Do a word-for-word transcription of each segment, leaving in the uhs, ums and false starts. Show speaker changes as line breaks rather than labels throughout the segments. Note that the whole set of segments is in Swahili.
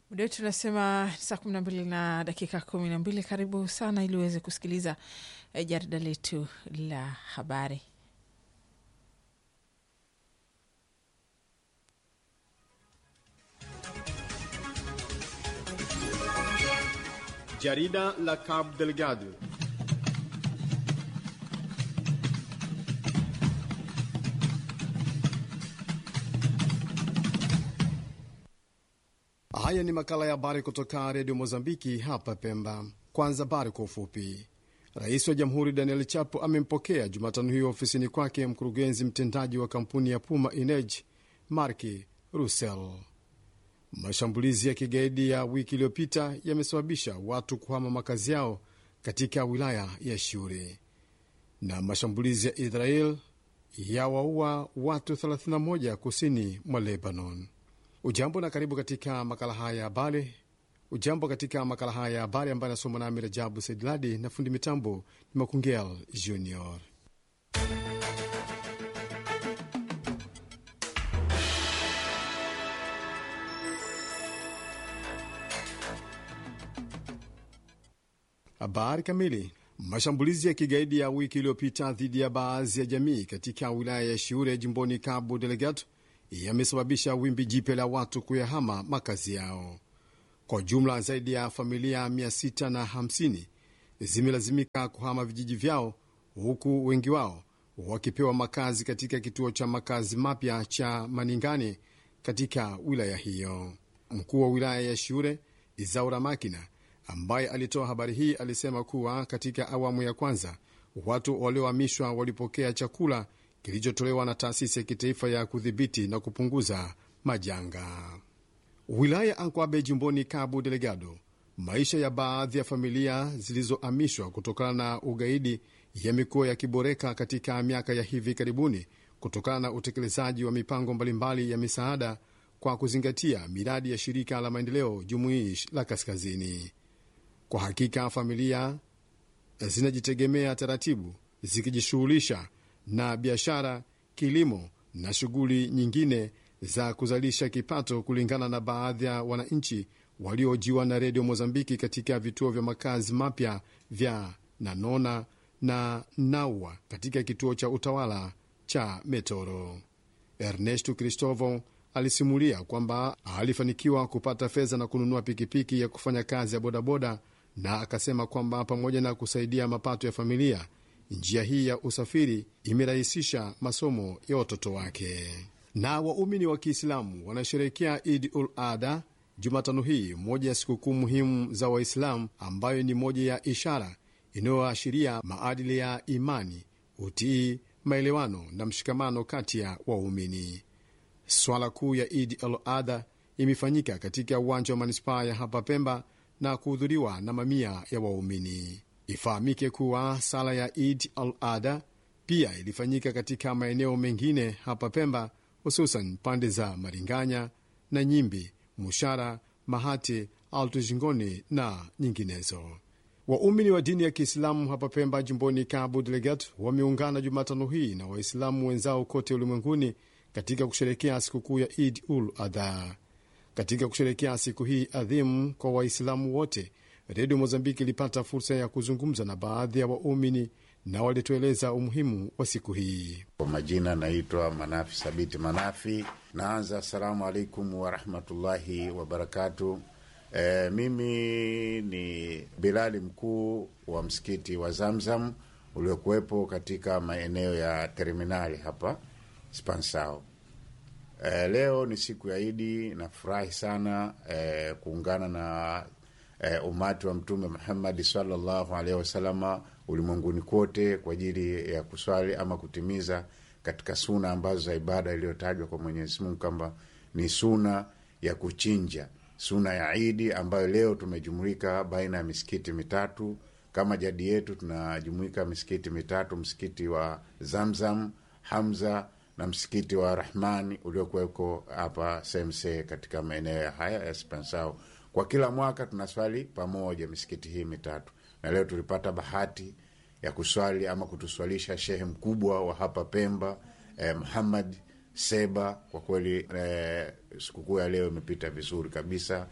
Muda wetu tunasema saa kumi na mbili na dakika kumi na mbili. Karibu sana ili uweze kusikiliza eh, jarida letu la habari.
Jarida la Cabo Delgado. Haya ni makala ya habari kutoka Redio Mozambiki hapa Pemba. Kwanza habari kwa ufupi. Rais wa Jamhuri Daniel Chapo amempokea Jumatano hiyo ofisini kwake mkurugenzi mtendaji wa kampuni ya Puma Energy Marki Russell. Mashambulizi ya kigaidi ya wiki iliyopita yamesababisha watu kuhama makazi yao katika wilaya ya Shuri, na mashambulizi ya Israel yawaua watu thelathini na moja kusini mwa Lebanon. Ujambo na karibu katika makala haya ya habari. Ujambo katika makala haya ya habari ambayo nasoma nami Rajabu Saidladi na fundi mitambo ni Makungel Junior. Habari kamili. Mashambulizi ya kigaidi ya wiki iliyopita dhidi ya baadhi ya jamii katika wilaya ya Shiure jimboni Cabo Delgado yamesababisha wimbi jipya la watu kuyahama makazi yao. Kwa jumla zaidi ya familia mia sita na hamsini zimelazimika kuhama vijiji vyao, huku wengi wao wakipewa makazi katika kituo cha makazi mapya cha Maningani katika wilaya hiyo. Mkuu wa wilaya ya Shiure Izaura Makina, ambaye alitoa habari hii, alisema kuwa katika awamu ya kwanza watu waliohamishwa walipokea chakula kilichotolewa na taasisi ya kitaifa ya kudhibiti na kupunguza majanga. Wilaya ya Ankwabe jimboni Cabo Delgado, maisha ya baadhi ya familia zilizohamishwa kutokana na ugaidi yamekuwa yakiboreka katika miaka ya hivi karibuni kutokana na utekelezaji wa mipango mbalimbali ya misaada kwa kuzingatia miradi ya shirika la maendeleo jumuishi la Kaskazini. Kwa hakika familia zinajitegemea taratibu, zikijishughulisha na biashara, kilimo na shughuli nyingine za kuzalisha kipato, kulingana na baadhi ya wananchi waliojiwa na Redio Mozambiki katika vituo vya makazi mapya vya Nanona na Naua katika kituo cha utawala cha Metoro. Ernesto Cristovo alisimulia kwamba alifanikiwa kupata fedha na kununua pikipiki ya kufanya kazi ya bodaboda, na akasema kwamba pamoja na kusaidia mapato ya familia, njia hii ya usafiri imerahisisha masomo ya watoto wake. Na waumini wa Kiislamu wanasherehekea Idi ul Adha Jumatano hii, moja ya sikukuu muhimu za Waislamu, ambayo ni moja ya ishara inayoashiria maadili ya imani, utii, maelewano na mshikamano kati ya waumini. Swala kuu ya Idi ul Adha imefanyika katika uwanja wa manispaa ya hapa Pemba na kuhudhuriwa na mamia ya waumini. Ifahamike kuwa sala ya Idi ul Adha pia ilifanyika katika maeneo mengine hapa Pemba, hususan pande za Maringanya na Nyimbi, Mushara, Mahati, Alto Jingoni na nyinginezo. Waumini wa dini ya Kiislamu hapa Pemba jimboni Cabo Delgado wameungana Jumatano hii na Waislamu wenzao kote ulimwenguni katika kusherekea sikukuu ya Idi ul Adha. Katika kusherekea siku hii adhimu kwa Waislamu wote, Redio Mozambiki ilipata fursa ya kuzungumza na baadhi ya waumini na walitueleza umuhimu wa siku hii.
Kwa majina naitwa Manafi Sabiti Manafi. Naanza, assalamu alaikum warahmatullahi wabarakatu. E, mimi ni Bilali mkuu wa msikiti wa Zamzam uliokuwepo katika maeneo ya terminali hapa Spansao. E, leo ni siku ya Idi. Nafurahi sana e, kuungana na e, umati wa Mtume Muhammad sallallahu alaihi wasallama ulimwenguni kote kwa ajili ya kuswali ama kutimiza katika suna ambazo za ibada iliyotajwa kwa Mwenyezi Mungu kwamba ni suna ya kuchinja, suna ya Idi, ambayo leo tumejumuika baina ya misikiti mitatu. Kama jadi yetu tunajumuika misikiti mitatu: msikiti wa Zamzam, Hamza na msikiti wa Rahmani uliokuweko hapa Semse katika maeneo haya ya Spansao. Kwa kila mwaka tunaswali pamoja misikiti hii mitatu, na leo tulipata bahati ya kuswali ama kutuswalisha shehe mkubwa wa hapa Pemba, eh, Muhammad Seba. Kwa kweli eh, sikukuu ya leo imepita vizuri kabisa,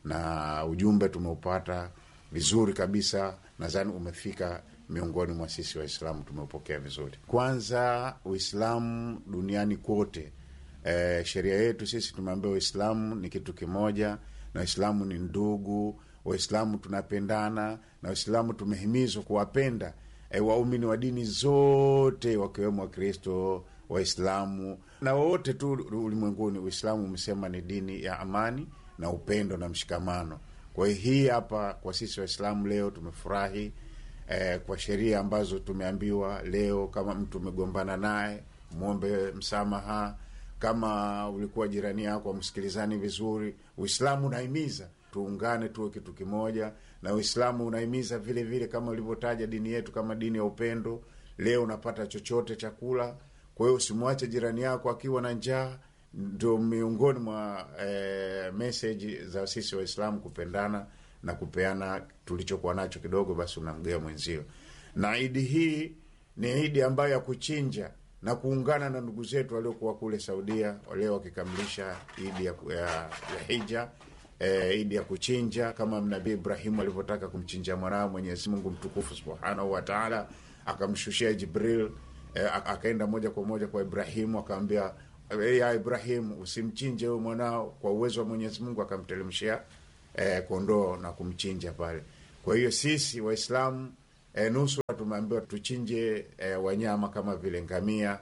na ujumbe tumeupata vizuri kabisa. Nadhani umefika miongoni mwa sisi Waislamu, tumeupokea vizuri. Kwanza, Uislamu duniani kote, e, sheria yetu sisi tumeambia Uislamu ni kitu kimoja, na Waislamu ni ndugu, Waislamu tunapendana, na Waislamu tumehimizwa kuwapenda e, waumini wa dini zote, wakiwemo Wakristo, Waislamu na wote tu ulimwenguni. Uislamu umesema ni dini ya amani na upendo na mshikamano. Kwa hiyo hii hapa kwa sisi Waislamu leo tumefurahi eh, kwa sheria ambazo tumeambiwa leo. Kama mtu umegombana naye, muombe msamaha. Kama ulikuwa jirani yako, msikilizani vizuri. Uislamu unahimiza tuungane, tuwe kitu kimoja, na Uislamu unahimiza vile vile kama ulivyotaja dini yetu kama dini ya upendo. Leo unapata chochote chakula, kwa hiyo usimwache jirani yako akiwa na njaa. Ndio miongoni mwa e, message za sisi Waislamu, kupendana na kupeana tulichokuwa nacho kidogo, basi unamgea mwenzio. Na Idi hii ni Idi ambayo ya kuchinja na kuungana na ndugu zetu waliokuwa kule Saudia, wale wakikamilisha Idi ya, ya, ya Hija, e, Idi ya kuchinja kama Nabii Ibrahim alivyotaka kumchinja mwanao. Mwenyezi Mungu mtukufu Subhanahu wa Ta'ala akamshushia Jibril, e, akaenda moja kwa moja kwa Ibrahimu, akamwambia, ya Ibrahim, usimchinje huyo mwanao. Kwa uwezo wa Mwenyezi Mungu akamtelemshia eh, kondoo na kumchinja pale. Kwa hiyo sisi Waislamu eh, nusu tumeambiwa tuchinje eh, wanyama kama vile ngamia,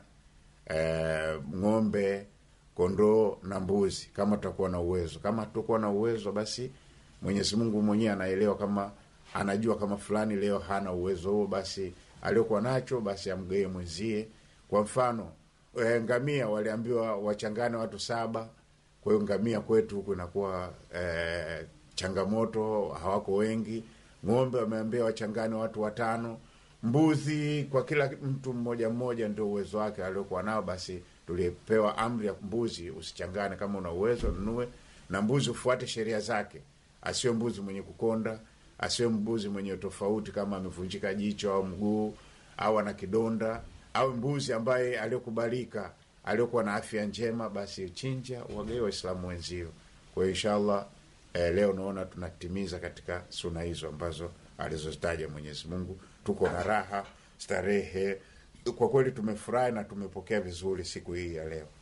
eh, ng'ombe, kondoo na mbuzi kama tutakuwa na uwezo. Kama tutakuwa na uwezo, basi Mwenyezi Mungu mwenyewe anaelewa, kama anajua kama fulani leo hana uwezo huo, basi aliyokuwa nacho basi amgee mwenzie. Kwa mfano, E, ngamia waliambiwa wachangane watu saba. Kwa hiyo ngamia kwetu huku inakuwa e, changamoto, hawako wengi. Ng'ombe wameambiwa wachangane watu watano. Mbuzi kwa kila mtu mmoja mmoja ndio uwezo wake aliokuwa nao, basi tulipewa amri ya mbuzi usichangane. Kama una uwezo nunue, na mbuzi ufuate sheria zake. Asiwe mbuzi mwenye kukonda, asiwe mbuzi mwenye tofauti kama amevunjika jicho au mguu au ana kidonda, au mbuzi ambaye aliyokubalika, aliyokuwa na afya njema, basi chinja uwagae Waislamu wenzio. Kwa hiyo inshallah eh, leo naona tunatimiza katika suna hizo ambazo alizozitaja Mwenyezi Mungu. Tuko na raha, starehe. Kwa kweli tumefurahi na tumepokea vizuri siku hii ya leo.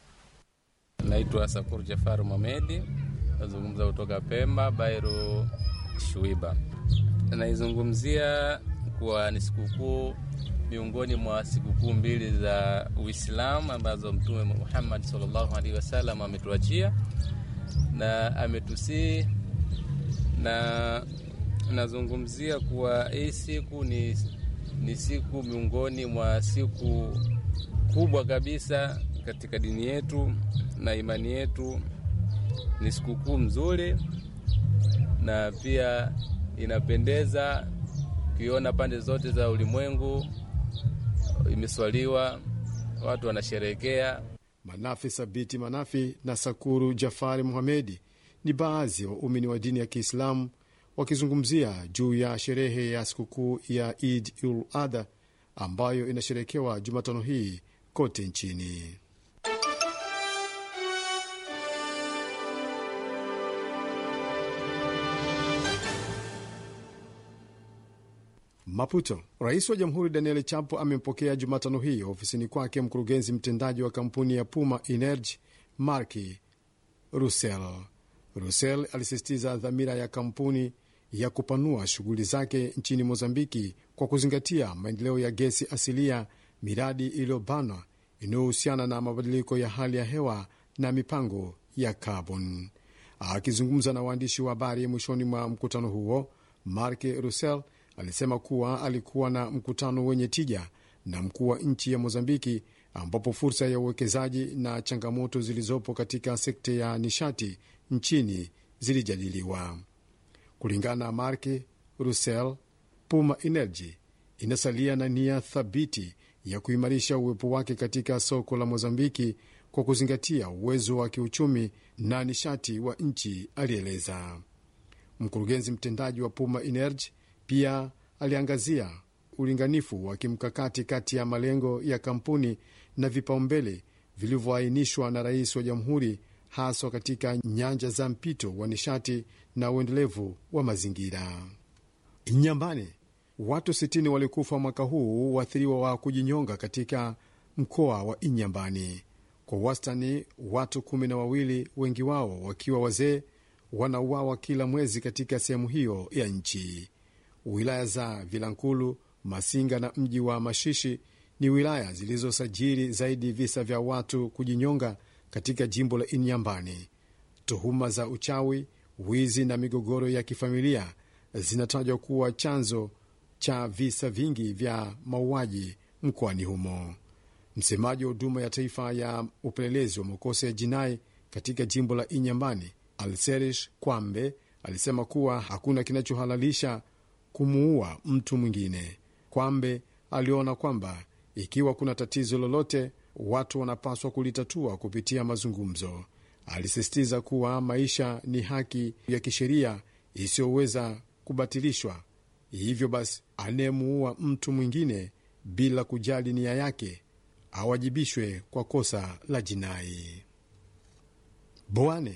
Naitwa Sakur Jafar Mohamed, nazungumza kutoka Pemba, Bairo, Shuiba. Naizungumzia kuwa ni sikukuu miongoni mwa sikukuu mbili za Uislamu ambazo Mtume Muhammad sallallahu alaihi wasallam ametuachia na ametusi, na nazungumzia kuwa hii siku ni, ni siku miongoni mwa siku kubwa kabisa katika dini yetu na imani yetu. Ni sikukuu mzuri na pia inapendeza kuiona pande zote za ulimwengu imeswaliwa, watu wanasherehekea.
Manafi Sabiti Manafi na Sakuru Jafari Muhamedi ni baadhi ya waumini wa dini ya Kiislamu wakizungumzia juu ya sherehe ya sikukuu ya Eid ul-Adha ambayo inasherekewa Jumatano hii kote nchini. Maputo. Rais wa Jamhuri Daniel Chapo amempokea Jumatano hii ofisini kwake mkurugenzi mtendaji wa kampuni ya Puma Energy Mark Russell. Russell alisisitiza dhamira ya kampuni ya kupanua shughuli zake nchini Mozambiki kwa kuzingatia maendeleo ya gesi asilia, miradi iliyobanwa inayohusiana na mabadiliko ya hali ya hewa na mipango ya carbon. Akizungumza na waandishi wa habari mwishoni mwa mkutano huo, Mark Russell alisema kuwa alikuwa na mkutano wenye tija na mkuu wa nchi ya Mozambiki, ambapo fursa ya uwekezaji na changamoto zilizopo katika sekta ya nishati nchini zilijadiliwa. Kulingana na Mark Russell, Puma Energy inasalia na nia thabiti ya kuimarisha uwepo wake katika soko la Mozambiki kwa kuzingatia uwezo wa kiuchumi na nishati wa nchi, alieleza. Mkurugenzi mtendaji wa Puma Energy pia aliangazia ulinganifu wa kimkakati kati ya malengo ya kampuni na vipaumbele vilivyoainishwa na rais wa jamhuri, haswa katika nyanja za mpito wa nishati na uendelevu wa mazingira. Inyambane, watu sitini walikufa mwaka huu waathiriwa wa kujinyonga katika mkoa wa Inyambane. Kwa wastani watu kumi na wawili, wengi wao wakiwa wazee, wanauawa kila mwezi katika sehemu hiyo ya nchi. Wilaya za Vilankulu, Masinga na mji wa Mashishi ni wilaya zilizosajili zaidi visa vya watu kujinyonga katika jimbo la Inyambane. Tuhuma za uchawi, wizi na migogoro ya kifamilia zinatajwa kuwa chanzo cha visa vingi vya mauaji mkoani humo. Msemaji wa huduma ya taifa ya upelelezi wa makosa ya jinai katika jimbo la Inyambane, Alserish Kwambe, alisema kuwa hakuna kinachohalalisha kumuua mtu mwingine. Kwambe aliona kwamba ikiwa kuna tatizo lolote, watu wanapaswa kulitatua kupitia mazungumzo. Alisisitiza kuwa maisha ni haki ya kisheria isiyoweza kubatilishwa. Hivyo basi, anayemuua mtu mwingine bila kujali nia yake awajibishwe kwa kosa la jinai. Boane,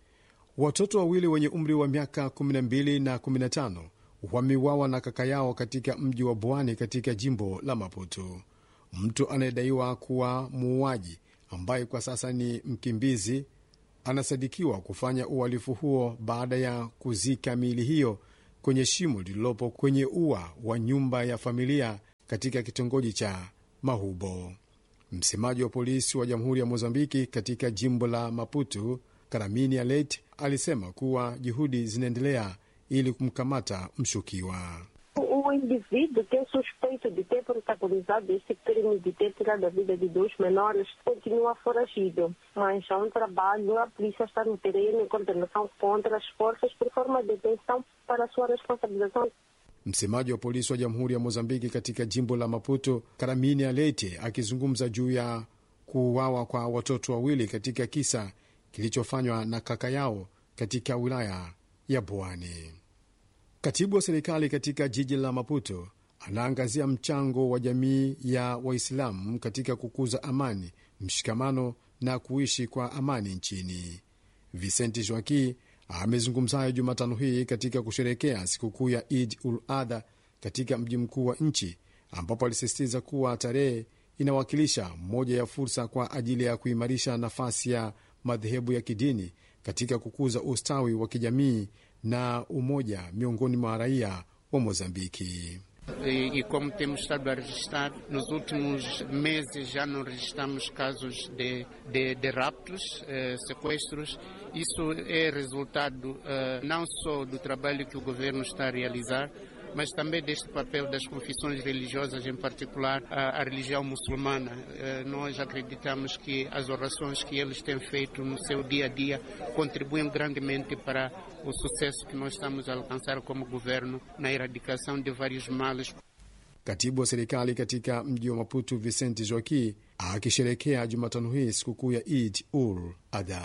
watoto wawili wenye umri wa miaka kumi na mbili na kumi na tano wameuawa na kaka yao katika mji wa Boane katika jimbo la Maputo. Mtu anayedaiwa kuwa muuaji ambaye kwa sasa ni mkimbizi anasadikiwa kufanya uhalifu huo baada ya kuzika miili hiyo kwenye shimo lililopo kwenye ua wa nyumba ya familia katika kitongoji cha Mahubo. Msemaji wa polisi wa Jamhuri ya Mozambiki katika jimbo la Maputo, Karamini Alet, alisema kuwa juhudi zinaendelea ili kumkamata mshukiwa.
O indivíduo que é suspeito de ter protagonizado esse crime de ter tirado a vida de dois menores continua foragido, mas há um trabalho, a polícia está no terreno em coordenação contra as forças por forma de detenção para sua responsabilização.
Msemaji wa polisi wa Jamhuri ya Mozambiki katika jimbo la Maputo, Karamini Alete, akizungumza juu ya kuuawa kwa watoto wawili katika kisa kilichofanywa na kaka yao katika wilaya ya Boane. Katibu wa serikali katika jiji la Maputo anaangazia mchango wa jamii ya Waislamu katika kukuza amani, mshikamano na kuishi kwa amani nchini. Vicente Joaki amezungumzayo Jumatano hii katika kusherekea sikukuu ya Eid ul-Adha katika mji mkuu wa nchi, ambapo alisisitiza kuwa tarehe inawakilisha moja ya fursa kwa ajili ya kuimarisha nafasi ya madhehebu ya kidini katika kukuza ustawi wa kijamii na umoja miongoni mwa raia wa Mozambiki.
E, e como temos estado a registrar, nos últimos meses já não registramos casos de, de, de raptos, eh, sequestros. Isso é resultado eh, não só do trabalho que o governo está a realizar, mas também deste papel das confissões religiosas, em particular a, a religião muçulmana. Eh, nós acreditamos que as orações que eles têm feito no seu dia a dia contribuem grandemente para o sucesso que nós estamos a alcançar como governo na erradicação de vários males.
Katibu wa serikali katika mji wa Maputo, Vicente Joaki, akisherekea Jumatano hii sikukuu ya Eid ul-Adha.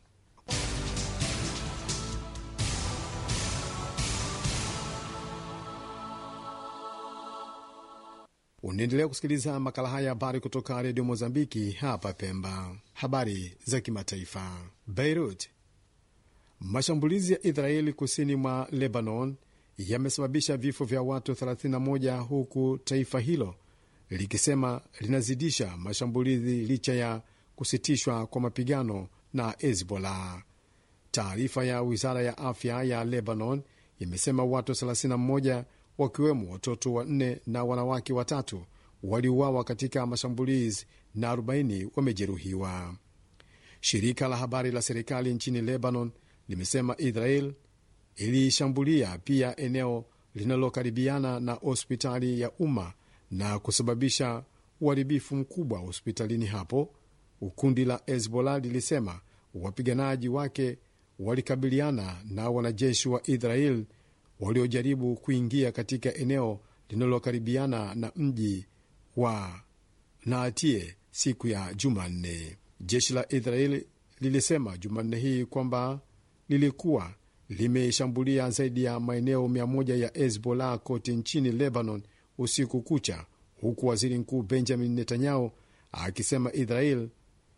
Unaendelea kusikiliza makala haya habari kutoka redio Mozambiki hapa Pemba. Habari za kimataifa. Beirut, mashambulizi ya Israeli kusini mwa Lebanon yamesababisha vifo vya watu thelathini na moja huku taifa hilo likisema linazidisha mashambulizi licha ya kusitishwa kwa mapigano na Hezbollah. Taarifa ya wizara ya afya ya Lebanon imesema watu thelathini na moja wakiwemo watoto wanne na wanawake watatu waliuawa katika mashambulizi na arobaini wamejeruhiwa. Shirika la habari la serikali nchini Lebanon limesema Israel ilishambulia pia eneo linalokaribiana na hospitali ya umma na kusababisha uharibifu mkubwa hospitalini hapo. Kundi la Hezbollah lilisema wapiganaji wake walikabiliana na wanajeshi wa Israel waliojaribu kuingia katika eneo linalokaribiana na mji wa Naatie siku ya Jumanne. Jeshi la Israeli lilisema Jumanne hii kwamba lilikuwa limeshambulia zaidi ya maeneo mia moja ya Hezbollah kote nchini Lebanon usiku kucha, huku waziri mkuu Benjamin Netanyahu akisema Israel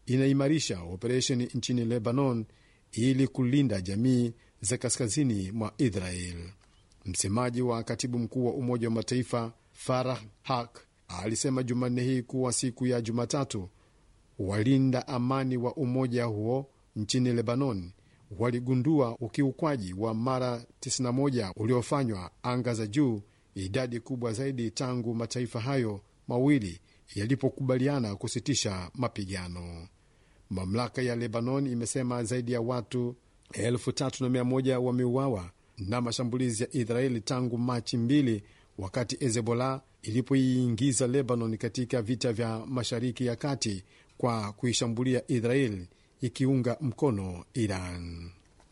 inaimarisha operesheni nchini Lebanon ili kulinda jamii za kaskazini mwa Israel. Msemaji wa katibu mkuu wa Umoja wa Mataifa Farah Haq alisema Jumanne hii kuwa siku ya Jumatatu walinda amani wa umoja huo nchini Lebanon waligundua ukiukwaji wa mara tisini na moja uliofanywa anga za juu, idadi kubwa zaidi tangu mataifa hayo mawili yalipokubaliana kusitisha mapigano. Mamlaka ya Lebanon imesema zaidi ya watu elfu tatu na mia moja wameuawa na mashambulizi ya Israeli tangu Machi mbili, wakati Hezbollah ilipoiingiza Lebanon katika vita vya Mashariki ya Kati kwa kuishambulia Israeli ikiunga mkono Iran.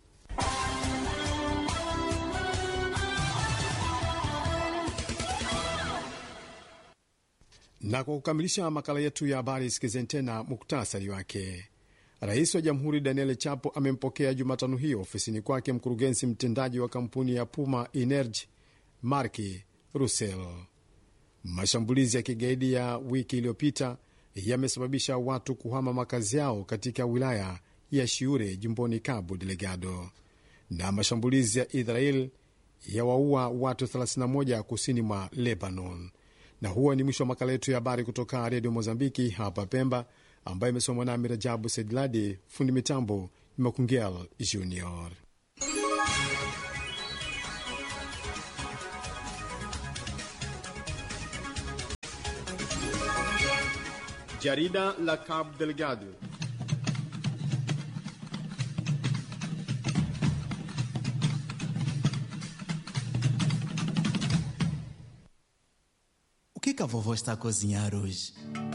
Na kwa kukamilisha makala yetu ya habari, sikizeni tena muktasari wake. Rais wa Jamhuri Daniel Chapo amempokea Jumatano hiyo ofisini kwake mkurugenzi mtendaji wa kampuni ya Puma Energy Marki Russell. Mashambulizi ya kigaidi ya wiki iliyopita yamesababisha watu kuhama makazi yao katika wilaya ya Shiure jimboni Cabo Delgado, na mashambulizi ya Israel yawaua watu thelathini na moja kusini mwa Lebanon. Na huo ni mwisho wa makala yetu ya habari kutoka Redio Mozambiki hapa Pemba, ambayo imesomwa nami Rajabu Sedladi. Fundi mitambo ni Makungel Junior. Jarida la Cabo Delgado.
O que que a vovó está a cozinhar hoje?